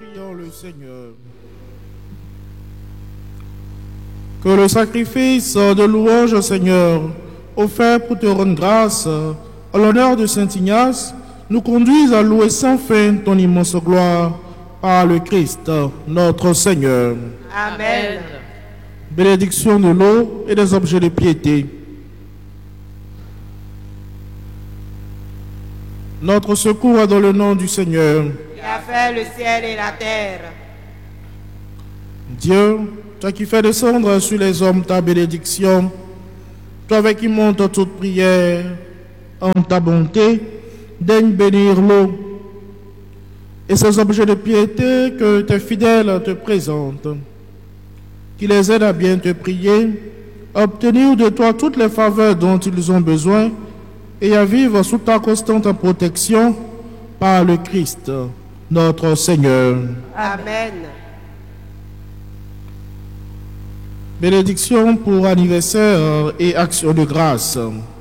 Prions le Seigneur. Que le sacrifice de louange au Seigneur, offert pour te rendre grâce, à l'honneur de Saint Ignace, nous conduise à louer sans fin ton immense gloire par le Christ, notre Seigneur. Amen. Bénédiction de l'eau et des objets de piété. Notre secours est dans le nom du Seigneur, Qui a fait le ciel et la terre. Dieu, toi qui fais descendre sur les hommes ta bénédiction, toi avec qui monte toute prière, en ta bonté, daigne bénir l'eau et ces objets de piété que tes fidèles te présentent, qui les aident à bien te prier, à obtenir de toi toutes les faveurs dont ils ont besoin et à vivre sous ta constante protection par le Christ, notre Seigneur. Amen. Bénédiction pour anniversaire et action de grâce.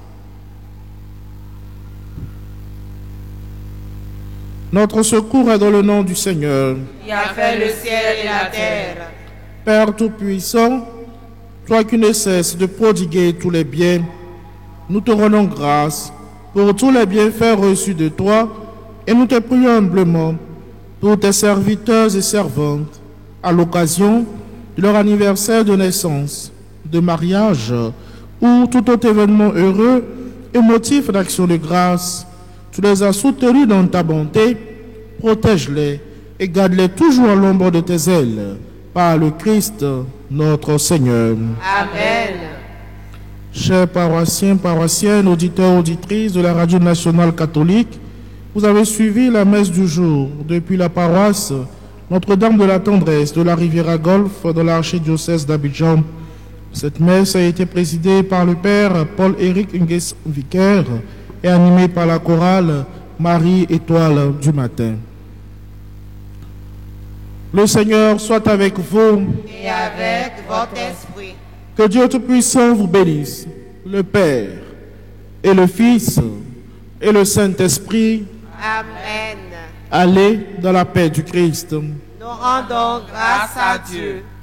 Notre secours est dans le nom du Seigneur. Qui a fait le ciel et la terre. Père Tout-Puissant, toi qui ne cesses de prodiguer tous les biens, nous te rendons grâce pour tous les bienfaits reçus de toi et nous te prions humblement pour tes serviteurs et servantes à l'occasion de leur anniversaire de naissance, de mariage ou tout autre événement heureux et motif d'action de grâce. Tu les as soutenus dans ta bonté, protège-les et garde-les toujours à l'ombre de tes ailes, par le Christ, notre Seigneur. Amen. Chers paroissiens, paroissiennes, auditeurs, auditrices de la Radio Nationale Catholique, vous avez suivi la messe du jour depuis la paroisse Notre-Dame de la Tendresse de la Riviera Golfe dans l'archidiocèse d'Abidjan. Cette messe a été présidée par le Père Paul-Éric Ngues, vicaire, et animée par la chorale Marie Étoile du matin. Le Seigneur soit avec vous. Et avec votre esprit. Que Dieu Tout-Puissant vous bénisse, le Père et le Fils et le Saint-Esprit. Amen. Allez dans la paix du Christ. Nous rendons grâce à Dieu.